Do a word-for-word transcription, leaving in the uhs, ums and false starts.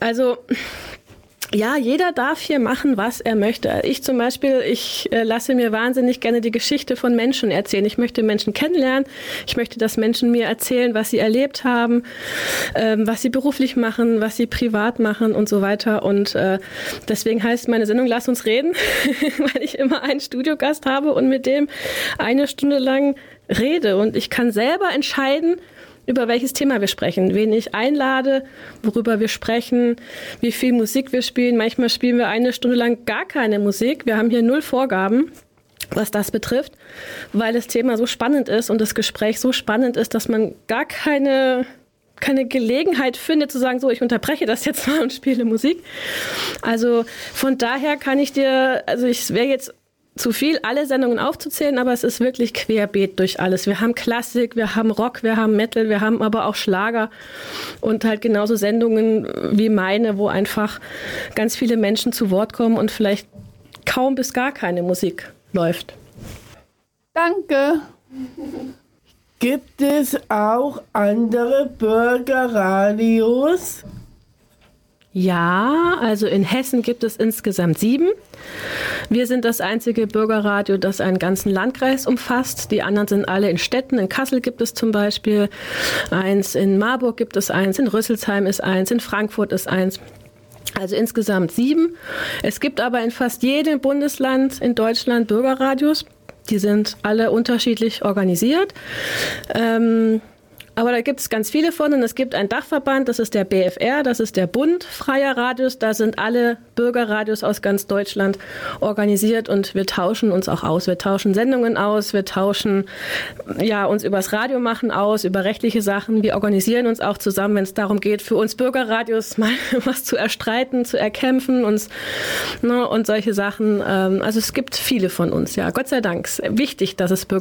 Also ja, jeder darf hier machen, was er möchte. Ich zum Beispiel, ich äh, lasse mir wahnsinnig gerne die Geschichte von Menschen erzählen. Ich möchte Menschen kennenlernen. Ich möchte, dass Menschen mir erzählen, was sie erlebt haben, ähm, was sie beruflich machen, was sie privat machen und so weiter. Und äh, deswegen heißt meine Sendung Lass uns reden, weil ich immer einen Studiogast habe und mit dem eine Stunde lang rede. Und ich kann selber entscheiden, über welches Thema wir sprechen, wen ich einlade, worüber wir sprechen, wie viel Musik wir spielen. Manchmal spielen wir eine Stunde lang gar keine Musik. Wir haben hier null Vorgaben, was das betrifft, weil das Thema so spannend ist und das Gespräch so spannend ist, dass man gar keine, keine Gelegenheit findet zu sagen, so, ich unterbreche das jetzt mal und spiele Musik. Also von daher kann ich dir, also ich wäre jetzt zu viel, alle Sendungen aufzuzählen, aber es ist wirklich querbeet durch alles. Wir haben Klassik, wir haben Rock, wir haben Metal, wir haben aber auch Schlager und halt genauso Sendungen wie meine, wo einfach ganz viele Menschen zu Wort kommen und vielleicht kaum bis gar keine Musik läuft. Danke. Gibt es auch andere Bürgerradios? Ja, also in Hessen gibt es insgesamt sieben. Wir sind das einzige Bürgerradio, das einen ganzen Landkreis umfasst. Die anderen sind alle in Städten. In Kassel gibt es zum Beispiel eins, in Marburg gibt es eins, in Rüsselsheim ist eins, in Frankfurt ist eins. Also insgesamt sieben. Es gibt aber in fast jedem Bundesland in Deutschland Bürgerradios. Die sind alle unterschiedlich organisiert. Ähm, Aber da gibt es ganz viele von und es gibt einen Dachverband, das ist der B F R, das ist der Bund freier Radios. Da sind alle Bürgerradios aus ganz Deutschland organisiert und wir tauschen uns auch aus. Wir tauschen Sendungen aus, wir tauschen ja, uns übers Radio machen aus, über rechtliche Sachen. Wir organisieren uns auch zusammen, wenn es darum geht, für uns Bürgerradios mal was zu erstreiten, zu erkämpfen uns, ne, und solche Sachen. Also es gibt viele von uns, ja, Gott sei Dank. Wichtig, dass es Bürgerradios